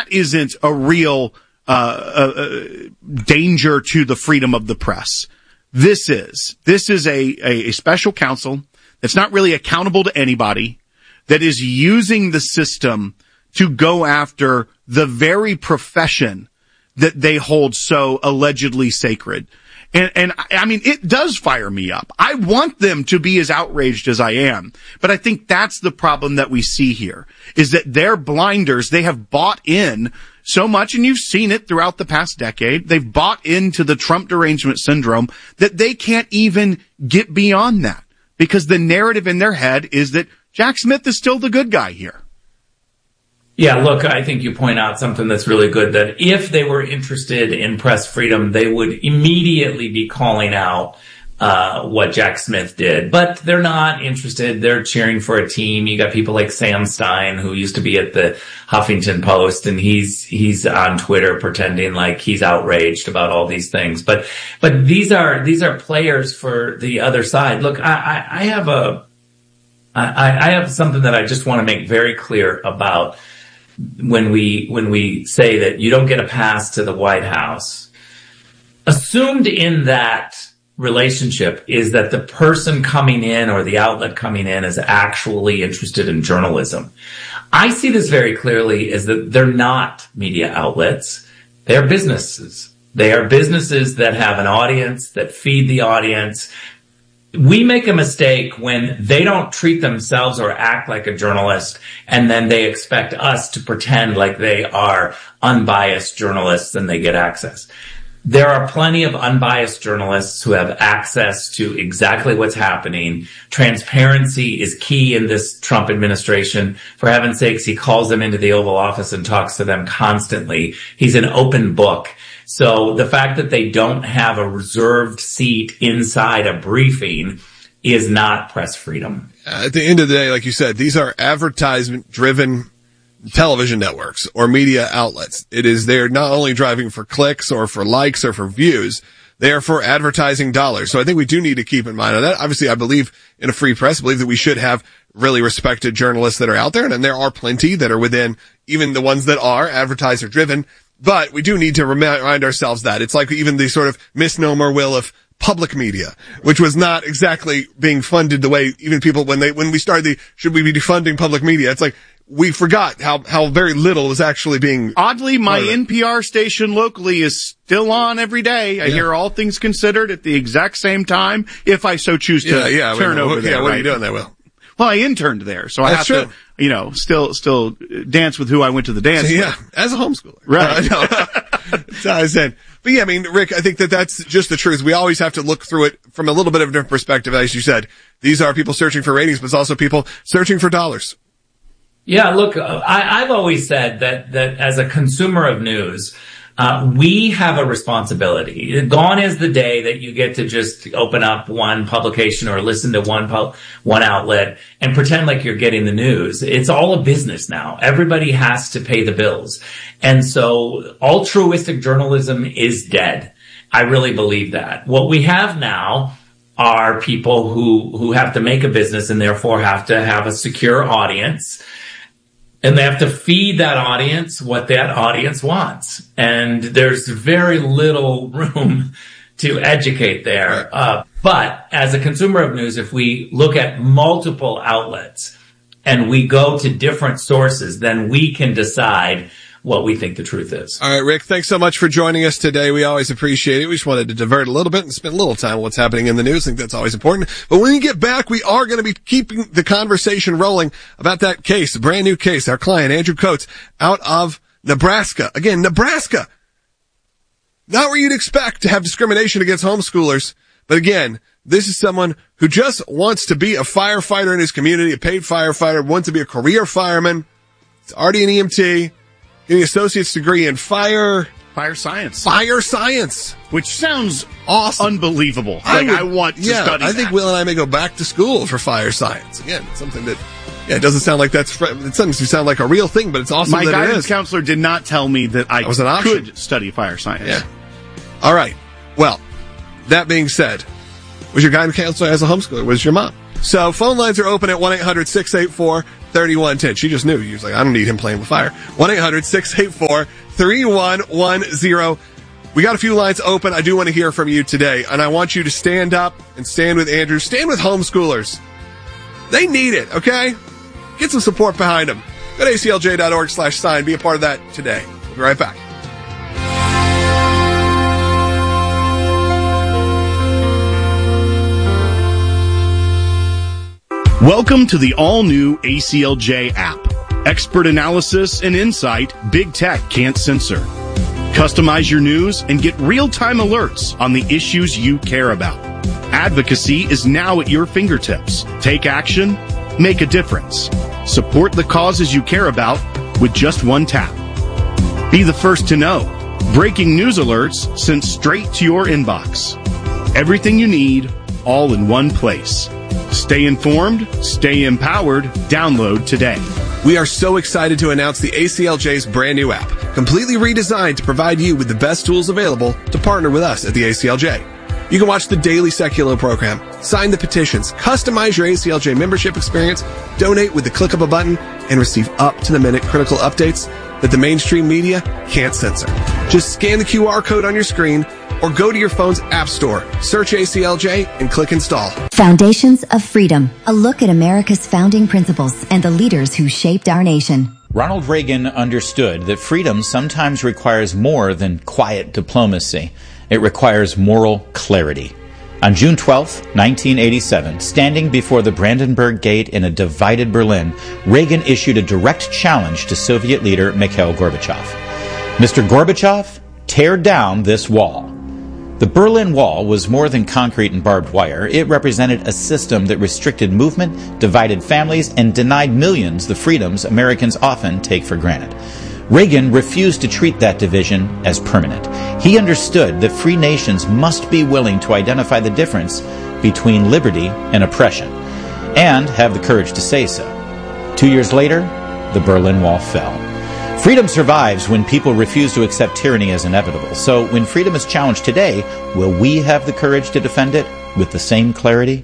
that isn't a real danger to the freedom of the press. This is a special counsel that's not really accountable to anybody, that is using the system to go after the very profession that they hold so allegedly sacred. And I mean, it does fire me up. I want them to be as outraged as I am. But I think that's the problem that we see here, is that they're blinders. They have bought in so much, and you've seen it throughout the past decade. They've bought into the Trump derangement syndrome that they can't even get beyond that, because the narrative in their head is that Jack Smith is still the good guy here. Yeah, look, I think you point out something that's really good, that if they were interested in press freedom, they would immediately be calling out what Jack Smith did. But they're not interested. They're cheering for a team. You got people like Sam Stein, who used to be at the Huffington Post, and he's on Twitter pretending like he's outraged about all these things. But these are players for the other side. Look, I have something that I just want to make very clear about when we say that you don't get a pass to the White House. Assumed in that relationship is that the person coming in or the outlet coming in is actually interested in journalism. I see this very clearly as that they're not media outlets. They're businesses. They are businesses that have an audience, that feed the audience. We make a mistake when they don't treat themselves or act like a journalist, and then they expect us to pretend like they are unbiased journalists and they get access. There are plenty of unbiased journalists who have access to exactly what's happening. Transparency is key in this Trump administration. For heaven's sakes, he calls them into the Oval Office and talks to them constantly. He's an open book. So the fact that they don't have a reserved seat inside a briefing is not press freedom. At the end of the day, like you said, these are advertisement-driven television networks or media outlets. They're not only driving for clicks or for likes or for views, they are for advertising dollars. So I think we do need to keep in mind on that. Obviously, I believe in a free press. I believe that we should have really respected journalists that are out there, and there are plenty that are within, even the ones that are advertiser-driven. But we do need to remind ourselves that it's like even the sort of misnomer will of public media, which was not exactly being funded the way even people, when we started should we be defunding public media? It's like, we forgot how very little was actually being. Oddly, my NPR station locally is still on every day. I hear All Things Considered at the exact same time, if I so choose to turn over there. Yeah, what are you doing there, Will? Well, I interned there, so I have to, still dance with who I went to the dance with. Yeah, as a homeschooler. Right. That's how I said. But yeah, I mean, Rick, I think that's just the truth. We always have to look through it from a little bit of a different perspective. As you said, these are people searching for ratings, but it's also people searching for dollars. Yeah, look, I've always said that as a consumer of news, we have a responsibility. Gone is the day that you get to just open up one publication or listen to one outlet and pretend like you're getting the news. It's all a business now. Everybody has to pay the bills. And so altruistic journalism is dead. I really believe that. What we have now are people who have to make a business and therefore have to have a secure audience. And they have to feed that audience what that audience wants. And there's very little room to educate there. But as a consumer of news, if we look at multiple outlets and we go to different sources, then we can decide what we think the truth is. All right, Rick, thanks so much for joining us today. We always appreciate it. We just wanted to divert a little bit and spend a little time on what's happening in the news. I think that's always important. But when we get back, we are going to be keeping the conversation rolling about that case, a brand new case. Our client, Andrew Coates, out of Nebraska. Again, Nebraska. Not where you'd expect to have discrimination against homeschoolers. But again, this is someone who just wants to be a firefighter in his community, a paid firefighter, wants to be a career fireman. It's already an EMT. Getting an associate's degree in fire science. Fire science. Which sounds awesome. Unbelievable. I want to study I think that. Will and I may go back to school for fire science. Again, it's something that, it doesn't sound like it doesn't sound like a real thing, but it's awesome that it is. My guidance counselor did not tell me that I was an option. could study fire science. Yeah. All right. Well, that being said, was your guidance counselor as a homeschooler? Was your mom? So phone lines are open at 1-800-684 3110. She just knew. He was like, I don't need him playing with fire. 1-800-684-3110. We got a few lines open. I do want to hear from you today, and I want you to stand up and stand with Andrew. Stand with homeschoolers. They need it, okay? Get some support behind them. Go to aclj.org/sign. Be a part of that today. We'll be right back. Welcome to the all-new ACLJ app. Expert analysis and insight big tech can't censor. Customize your news and get real-time alerts on the issues you care about. Advocacy is now at your fingertips. Take action, make a difference. Support the causes you care about with just one tap. Be the first to know. Breaking news alerts sent straight to your inbox. Everything you need, all in one place. Stay informed, stay empowered. Download today. We are so excited to announce the ACLJ's brand new app, completely redesigned to provide you with the best tools available to partner with us at the ACLJ. You can watch the daily Secular program, sign the petitions, customize your ACLJ membership experience, donate with the click of a button, and receive up-to-the-minute critical updates that the mainstream media can't censor. Just scan the QR code on your screen or go to your phone's app store, search ACLJ, and click install. Foundations of Freedom, a look at America's founding principles and the leaders who shaped our nation. Ronald Reagan understood that freedom sometimes requires more than quiet diplomacy. It requires moral clarity. On June 12, 1987, standing before the Brandenburg Gate in a divided Berlin, Reagan issued a direct challenge to Soviet leader Mikhail Gorbachev. Mr. Gorbachev, tear down this wall. The Berlin Wall was more than concrete and barbed wire. It represented a system that restricted movement, divided families, and denied millions the freedoms Americans often take for granted. Reagan refused to treat that division as permanent. He understood that free nations must be willing to identify the difference between liberty and oppression, and have the courage to say so. 2 years later, the Berlin Wall fell. Freedom survives when people refuse to accept tyranny as inevitable. So when freedom is challenged today, will we have the courage to defend it with the same clarity?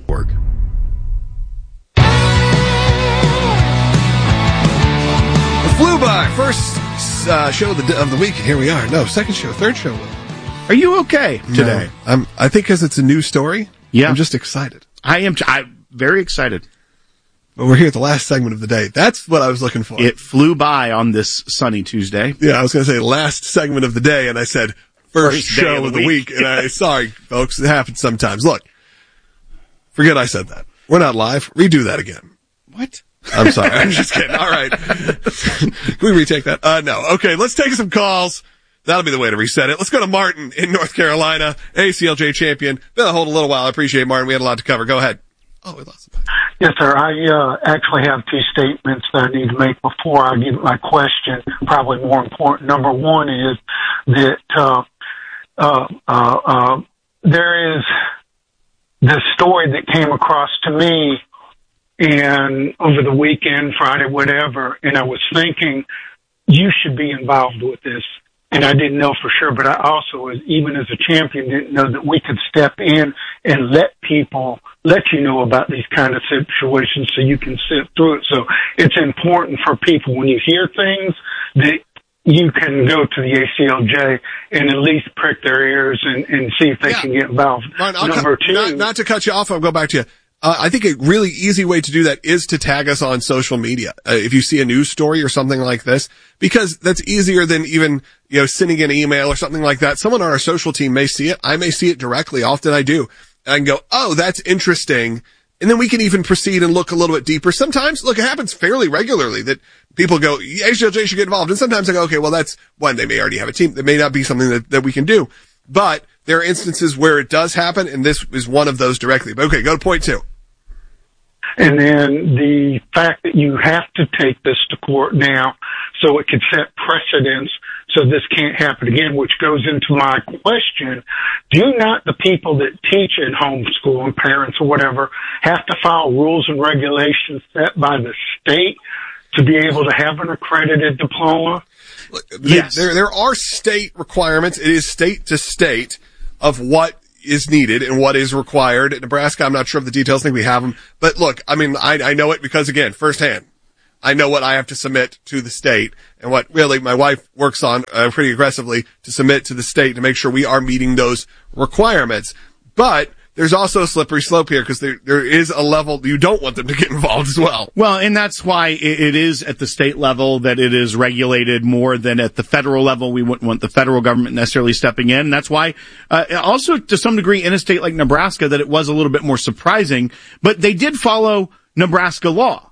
It flew by. First show of the week, and here we are. No, second show, third show. Are you okay today? No, I think because it's a new story, yeah. I'm just excited. I'm very excited. But we're here at the last segment of the day. That's what I was looking for. It flew by on this sunny Tuesday. Yeah, I was going to say last segment of the day, and I said first show of the week. And sorry, folks, it happens sometimes. Look, forget I said that. We're not live. Redo that again. What? I'm sorry. I'm just kidding. All right. Can we retake that? No. Okay, let's take some calls. That'll be the way to reset it. Let's go to Martin in North Carolina, ACLJ champion. Been on hold a little while. I appreciate it, Martin. We had a lot to cover. Go ahead. Oh, we lost him. Yes, sir. I actually have two statements that I need to make before I give my question. Probably more important. Number one is that there is the story that came across to me and over the weekend, Friday, whatever, and I was thinking you should be involved with this. And I didn't know for sure, but I also, even as a champion, didn't know that we could step in and let you know about these kind of situations so you can sit through it. So it's important for people when you hear things that you can go to the ACLJ and at least prick their ears and see if they can get involved. Martin, Number two. Not to cut you off, I'll go back to you. I think a really easy way to do that is to tag us on social media. If you see a news story or something like this, because that's easier than even, sending an email or something like that. Someone on our social team may see it. I may see it directly. Often I do. And I can go, oh, that's interesting. And then we can even proceed and look a little bit deeper. Sometimes, look, it happens fairly regularly that people go, ACLJ should get involved. And sometimes I go, okay, well, that's one, they may already have a team. That may not be something that we can do. But there are instances where it does happen, and this is one of those directly. But okay, go to point two. And then the fact that you have to take this to court now so it could set precedents so this can't happen again, which goes into my question. Do not the people that teach in homeschool and parents or whatever have to follow rules and regulations set by the state to be able to have an accredited diploma? Yes. There are state requirements. It is state to state of what is needed and what is required. At Nebraska, I'm not sure of the details. I think we have them. But look, I mean, I know it because, again, firsthand. I know what I have to submit to the state and what really my wife works on pretty aggressively to submit to the state to make sure we are meeting those requirements. But there's also a slippery slope here because there is a level you don't want them to get involved as well. Well, and that's why it is at the state level that it is regulated more than at the federal level. We wouldn't want the federal government necessarily stepping in. And that's why, also to some degree in a state like Nebraska that it was a little bit more surprising, but they did follow Nebraska law.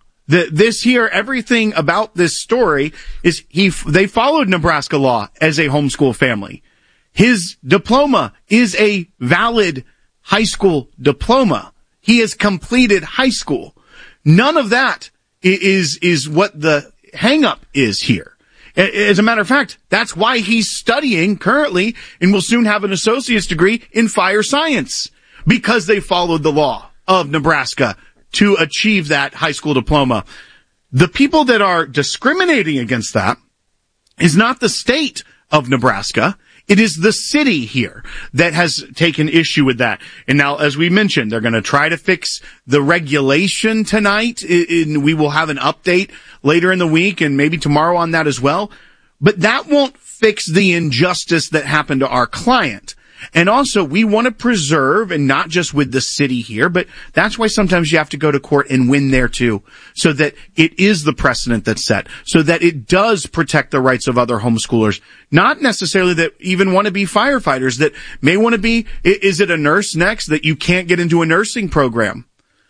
Everything about this story is they followed Nebraska law as a homeschool family. His diploma is a valid high school diploma. He has completed high school. None of that is what the hang-up is here. As a matter of fact, that's why he's studying currently and will soon have an associate's degree in fire science, because they followed the law of Nebraska to achieve that high school diploma. The people that are discriminating against that is not the state of Nebraska. It is the city here that has taken issue with that. And now, as we mentioned, they're going to try to fix the regulation tonight. We will have an update later in the week and maybe tomorrow on that as well. But that won't fix the injustice that happened to our client. And also, we want to preserve, and not just with the city here, but that's why sometimes you have to go to court and win there too, so that it is the precedent that's set, so that it does protect the rights of other homeschoolers, not necessarily that even want to be firefighters, that may want to be, is it a nurse next, that you can't get into a nursing program?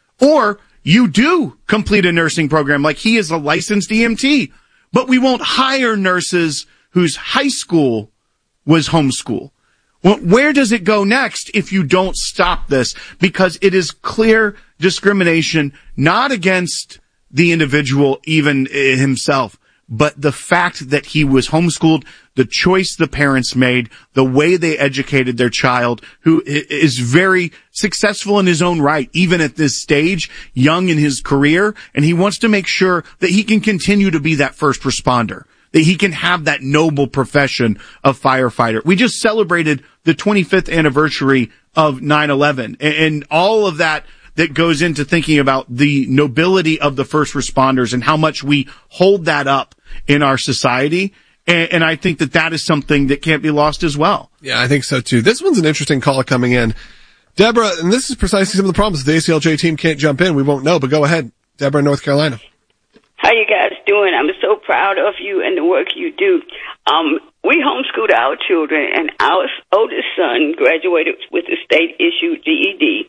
Or you do complete a nursing program, like he is a licensed EMT, but we won't hire nurses whose high school was homeschool. Well, where does it go next if you don't stop this? Because it is clear discrimination, not against the individual, even himself, but the fact that he was homeschooled, the choice the parents made, the way they educated their child, who is very successful in his own right, even at this stage, young in his career, and he wants to make sure that he can continue to be that first responder, that he can have that noble profession of firefighter. We just celebrated the 25th anniversary of 9/11 and all of that goes into thinking about the nobility of the first responders and how much we hold that up in our society. And I think that is something that can't be lost as well. Yeah, I think so too. This one's an interesting call coming in. Deborah, and this is precisely some of the problems. The ACLJ team can't jump in. We won't know, but go ahead. Deborah in North Carolina. How you guys doing? I'm so proud of you and the work you do. We homeschooled our children, and our oldest son graduated with a state-issued GED.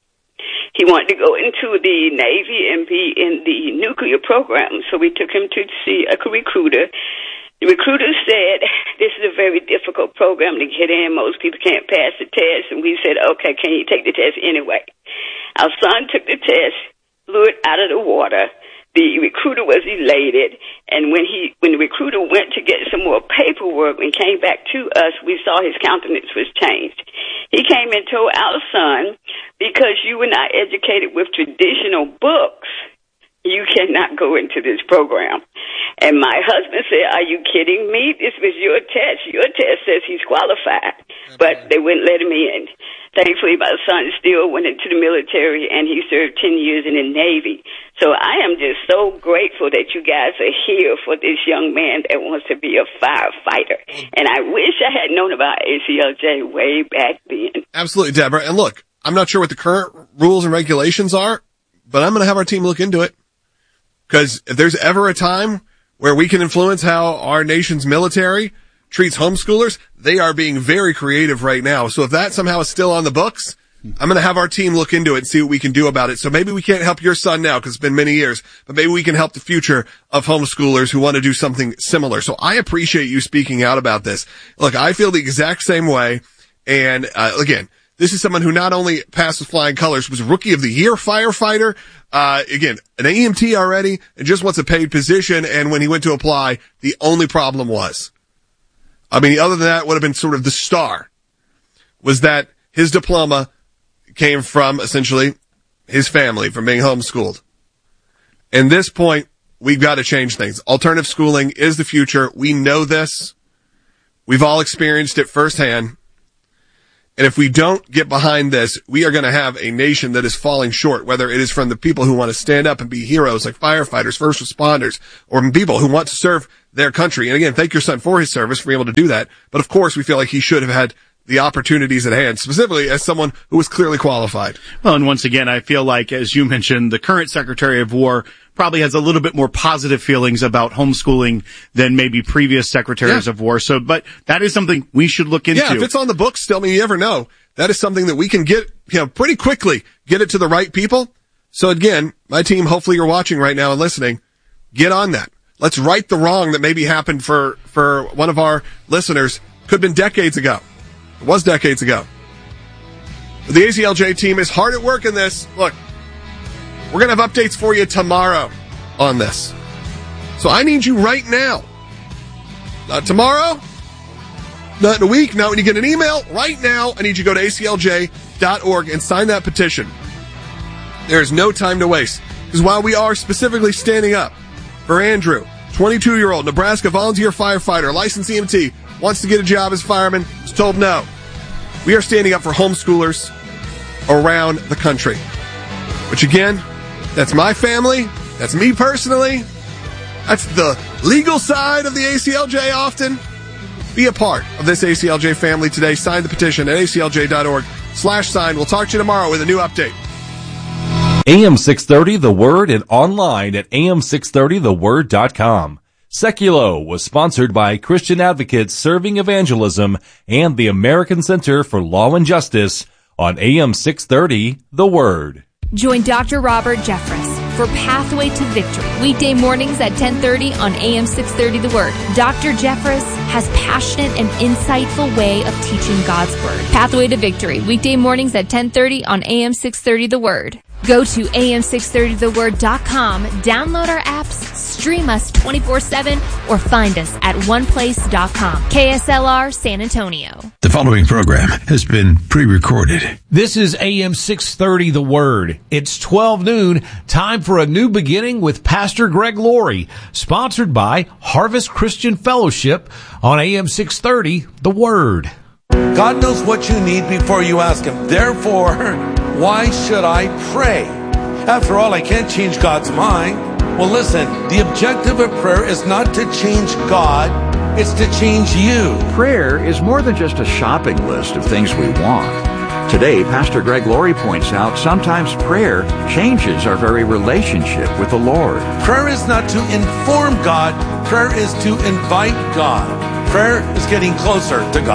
He wanted to go into the Navy and be in the nuclear program, so we took him to see a recruiter. The recruiter said, this is a very difficult program to get in. Most people can't pass the test. And we said, okay, can you take the test anyway? Our son took the test, blew it out of the water. The recruiter was elated, and when the recruiter went to get some more paperwork and came back to us, we saw his countenance was changed. He came and told our son, because you were not educated with traditional books, you cannot go into this program. And my husband said, are you kidding me? This was your test. Your test says he's qualified. But they wouldn't let him in. Thankfully, my son still went into the military, and he served 10 years in the Navy. So I am just so grateful that you guys are here for this young man that wants to be a firefighter. And I wish I had known about ACLJ way back then. Absolutely, Deborah. And look, I'm not sure what the current rules and regulations are, but I'm going to have our team look into it. Because if there's ever a time where we can influence how our nation's military treats homeschoolers, they are being very creative right now. So if that somehow is still on the books, I'm going to have our team look into it and see what we can do about it. So maybe we can't help your son now because it's been many years, but maybe we can help the future of homeschoolers who want to do something similar. So I appreciate you speaking out about this. Look, I feel the exact same way. And again, this is someone who not only passed with flying colors, was Rookie of the Year firefighter, again, an EMT already, and just wants a paid position. And when he went to apply, the only problem was, other than that, would have been sort of the star, was that his diploma came from essentially his family, from being homeschooled. At this point, we've got to change things. Alternative schooling is the future. We know this. We've all experienced it firsthand. And if we don't get behind this, we are going to have a nation that is falling short, whether it is from the people who want to stand up and be heroes like firefighters, first responders, or from people who want to serve their country. And again, thank your son for his service, for being able to do that. But of course, we feel like he should have had the opportunities at hand, specifically as someone who was clearly qualified. Well, and once again, I feel like, as you mentioned, the current Secretary of War probably has a little bit more positive feelings about homeschooling than maybe previous secretaries of war. So, but that is something we should look into. Yeah, if it's on the books still, I mean, you never know. That is something that we can get, pretty quickly, get it to the right people. So again, my team, hopefully you're watching right now and listening, get on that. Let's right the wrong that maybe happened for one of our listeners. Could have been decades ago. It was decades ago. The ACLJ team is hard at work in this. Look, we're going to have updates for you tomorrow on this. So I need you right now. Not tomorrow, not in a week, not when you get an email. Right now, I need you to go to aclj.org and sign that petition. There is no time to waste. Because while we are specifically standing up for Andrew, 22-year-old Nebraska volunteer firefighter, licensed EMT, wants to get a job as fireman, was told no. We are standing up for homeschoolers around the country. Which again, that's my family. That's me personally. That's the legal side of the ACLJ often. Be a part of this ACLJ family today. Sign the petition at aclj.org/sign. We'll talk to you tomorrow with a new update. AM 630 The Word and online at am630theword.com. Seculo was sponsored by Christian Advocates Serving Evangelism and the American Center for Law and Justice on AM 630 The Word. Join Dr. Robert Jeffress for Pathway to Victory, weekday mornings at 10:30 on AM 630 The Word. Dr. Jeffress has passionate and insightful way of teaching God's Word. Pathway to Victory, weekday mornings at 10:30 on AM 630 The Word. Go to am630theword.com, download our apps, stream us 24/7, or find us at oneplace.com. KSLR San Antonio. The following program has been pre-recorded. This is AM 630 The Word. It's 12 noon, time for a new beginning with Pastor Greg Laurie, sponsored by Harvest Christian Fellowship on AM 630 The Word. God knows what you need before you ask Him. Therefore, why should I pray? After all, I can't change God's mind. Well, listen, the objective of prayer is not to change God, it's to change you. Prayer is more than just a shopping list of things we want. Today, Pastor Greg Laurie points out sometimes prayer changes our very relationship with the Lord. Prayer is not to inform God, prayer is to invite God. Prayer is getting closer to God.